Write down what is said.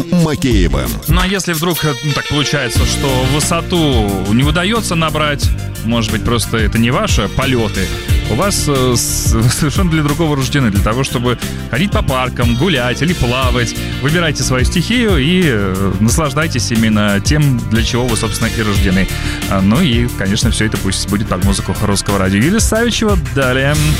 Макеевым. Ну а если вдруг так получается, что высоту не удается набрать, может быть, просто это не ваши полеты, у вас совершенно для другого рождены, для того, чтобы ходить по паркам, гулять или плавать. Выбирайте свою стихию и наслаждайтесь именно тем, для чего вы, собственно, и рождены. Ну и, конечно, все это пусть будет под музыку Русского радио. Юлия Савичева, далее.